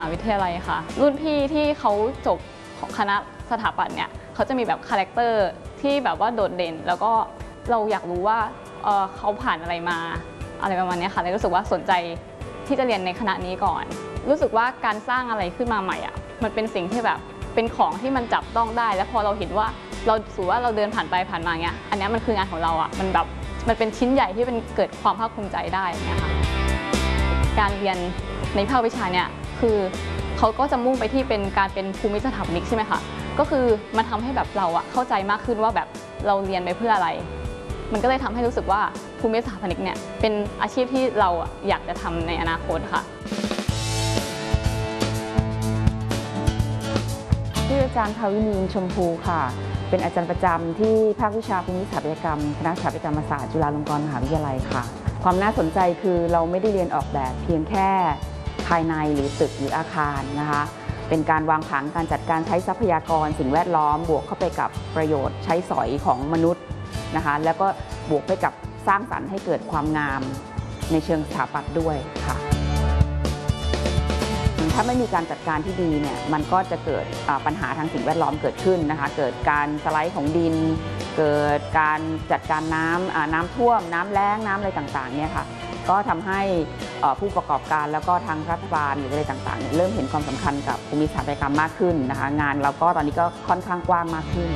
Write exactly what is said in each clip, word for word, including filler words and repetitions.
วิทยาลัยค่ะรุ่นพี่ที่เขาจบของคณะสถาปัตย์เนี่ยเขาจะมีแบบคาแรคเตอร์ที่แบบว่าโดดเด่นแล้วก็เราอยากรู้ว่า เ, เขาผ่านอะไรมาอะไรประมาณนี้ค่ะเลยรู้สึกว่าสนใจที่จะเรียนในคณะนี้ก่อนรู้สึกว่าการสร้างอะไรขึ้นมาใหม่อ่ะมันเป็นสิ่งที่แบบเป็นของที่มันจับต้องได้แล้วพอเราเห็นว่าเราสูว่าเราเดินผ่านไปผ่านมาเงี้ยอันนี้มันคืองานของเราอ่ะมันแบบมันเป็นชิ้นใหญ่ที่เป็นเกิดความภาคภูมิใจได้เนี่ยค่ะการเรียนในภาควิชาเนี่ยคือเขาก็จะมุ่งไปที่เป็นการเป็นภูมิสถาปนิกใช่ไหมคะก็คือมันทำให้แบบเราอะเข้าใจมากขึ้นว่าแบบเราเรียนไปเพื่ออะไรมันก็เลยทำให้รู้สึกว่าภูมิสถาปนิกเนี่ยเป็นอาชีพที่เราอยากจะทำในอนาคตค่ะชื่ออาจารย์ภาวินีชมพูค่ะเป็นอาจารย์ประจำที่ภาควิชาภูมิสถาปัตยกรรมคณะสถาปัตยกรรมศาสตร์จุฬาลงกรณ์มหาวิทยาลัยค่ะความน่าสนใจคือเราไม่ได้เรียนออกแบบเพียงแค่ภายในหรือตึกหรืออาคารนะคะเป็นการวางผังการจัดการใช้ทรัพยากรสิ่งแวดล้อมบวกเข้าไปกับประโยชน์ใช้สอยของมนุษย์นะคะแล้วก็บวกไปกับสร้างสรรค์ให้เกิดความงามในเชิงสถาปัตย์ด้วยค่ะถ้าไม่มีการจัดการที่ดีเนี่ยมันก็จะเกิดปัญหาทางสิ่งแวดล้อมเกิดขึ้นนะคะเกิดการสไลด์ของดินเกิดการจัดการน้ำน้ำท่วมน้ำแล้งน้ำอะไรต่างๆเนี่ยค่ะก็ทำให้ผู้ประกอบการแล้วก็ทางรัฐบาลหรืออะไรต่างๆเริ่มเห็นความสำคัญกับภูมิสถาปัตยกรรมมากขึ้นนะคะงานเราก็ตอนนี้ก็ค่อนข้างกว้างมากขึ้น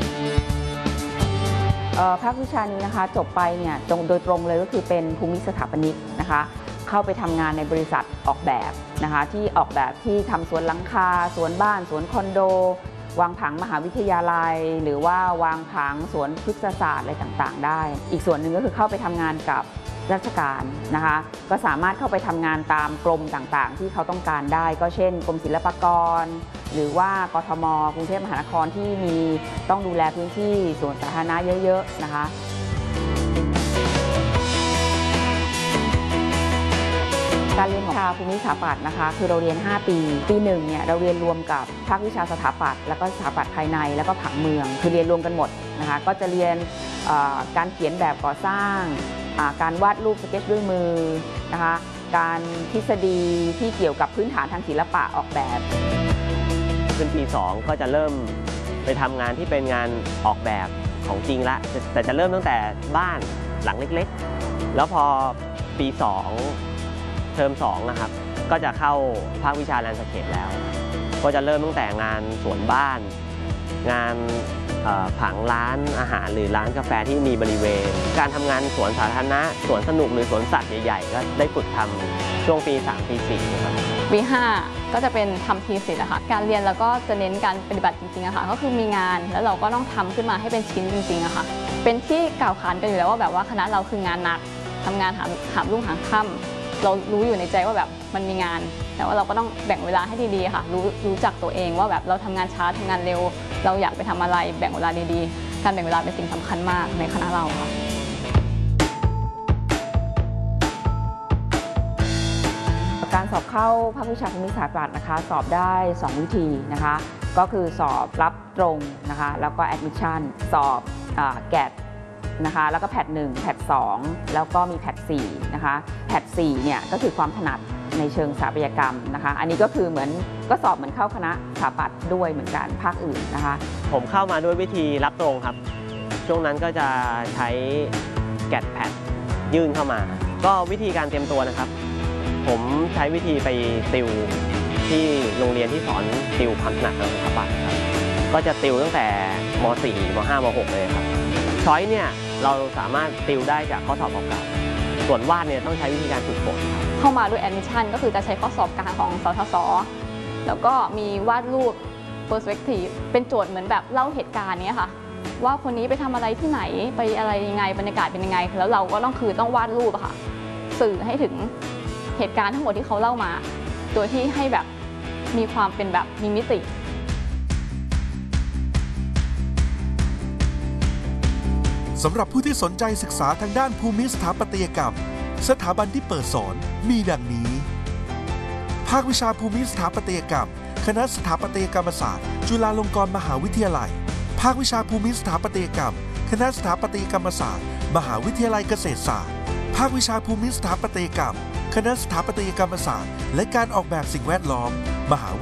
ภาควิชานี้นะคะจบไปเนี่ยโดยตรงเลยก็คือเป็นภูมิสถาปนิกนะคะเข้าไปทำงานในบริษัทออกแบบนะคะที่ออกแบบที่ทำสวนหลังคาสวนบ้านสวนคอนโดวางผังมหาวิทยาลัยหรือว่าวางผังสวนพฤกษศาสตร์อะไรต่างๆได้อีกส่วนหนึ่งก็คือเข้าไปทำงานกับราชการนะคะก็สามารถเข้าไปทำงานตามกรมต่างๆที่เขาต้องการได้ก็เช่นกรมศิลปากรหรือว่ากทม.กรุงเทพมหานครที่มีต้องดูแลพื้นที่สวนสาธารณะเยอะๆนะคะการเรียนของภูมิสถาปัตย์นะคะคือเราเรียนห้าปีปีหนึ่งเนี่ยเราเรียนรวมกับภาควิชาสถาปัตย์แล้วก็สถาปัตย์ภายในแล้วก็ผังเมืองคือเรียนรวมกันหมดนะคะก็จะเรียนการเขียนแบบก่อสร้างการวาดรูปสเก็ตด้วยมือนะคะการทฤษฎีที่เกี่ยวกับพื้นฐานทางศิลปะออกแบบขึ้นปีสองก็จะเริ่มไปทำงานที่เป็นงานออกแบบของจริงละแต่จะเริ่มตั้งแต่บ้านหลังเล็กๆแล้วพอปีสองเทอมสองนะครับก็จะเข้าภาควิชาแลนด์สเคปแล้วก็จะเริ่มตั้งแต่งานสวนบ้านงานผังร้านอาหารหรือร้านกาแฟที่มีบริเวณการทำงานสวนสาธารณะสวนสนุกหรือสวนสัตว์ใหญ่ๆก็ได้ฝึกทำช่วงปีสามปีสี่ครับปีห้าก็จะเป็นทำทีสิทธ์นะคะการเรียนแล้วก็จะเน้นการปฏิบัติจริงๆอะค่ะก็คือมีงานแล้วเราก็ต้องทำขึ้นมาให้เป็นชิ้นจริงๆอะค่ะเป็นที่กล่าวขานกันอยู่แล้วว่าแบบว่าคณะเราคืองานหนักทำงานหามหามรุ่งหามค่ำเรารู้อยู่ในใจว่าแบบมันมีงานแต่ว่าเราก็ต้องแบ่งเวลาให้ดีๆค่ะรู้รู้จักตัวเองว่าแบบเราทำงานช้าทำงานเร็วเราอยากไปทำอะไรแบ่งเวลาดีๆการแบ่งเวลาเป็นสิ่งสำคัญมากในคณะเราค่ะการสอบเข้าภาควิชาภูมิสถาปัตย์นะคะสอบได้สองวิธีนะคะก็คือสอบรับตรงนะคะแล้วก็ admission สอบแกดนะคะแล้วก็แพทหนึ่งแพทสองแล้วก็มีแพทสี่นะคะแพทสี่เนี่ยก็คือความถนัดในเชิงสถาปัตยกรรมนะคะอันนี้ก็คือเหมือนก็สอบเหมือนเข้าคณะสถาปัตย์ด้วยเหมือนกันภาคอื่นนะคะผมเข้ามาด้วยวิธีรับตรงครับช่วงนั้นก็จะใช้แกดแพทยื่นเข้ามาก็วิธีการเตรียมตัวนะครับผมใช้วิธีไปติวที่โรงเรียนที่สอนติวความถนัดทางสถาปัตย์ครับก็จะติวตั้งแต่ม.สี่ ม.ห้า ม.หก เลยครับช้อยเนี่ยเราสามารถติวได้จากข้อสอบเก่าๆส่วนวาดเนี่ยต้องใช้วิธีการฝึกฝนครับเข้ามาด้วย admission ก็คือจะใช้ข้อสอบกลางของสทศแล้วก็มีวาดรูป perspective เป็นโจทย์เหมือนแบบเล่าเหตุการณ์นี้ค่ะว่าคนนี้ไปทำอะไรที่ไหนไปอะไรยังไงบรรยากาศเป็นยังไงแล้วเราก็ต้องคือต้องวาดรูปอะค่ะสื่อให้ถึงเหตุการณ์ทั้งหมดที่เขาเล่ามาโดยที่ให้แบบมีความเป็นแบบมีมิติสำหรับผู้ที่สนใจศึกษาทางด้านภูมิสถาปัตยกรรมสถาบันที่เปิดสอนมีดังนี้ภาควิชาภูมิสถาปัตยกรรมคณะสถาปัตยกรรมศาสตร์จุฬาลงกรณ์มหาวิทยาลัยภาควิชาภูมิสถาปัตยกรรมคณะสถาปัตยกรรมศาสตร์มหาวิทยาลัยเกษตรศาสตร์ภาควิชาภูมิสถาปัตยกรรมคณะสถาปัตยกรรมศาสตร์และการออกแบบสิ่งแวดล้อมมหา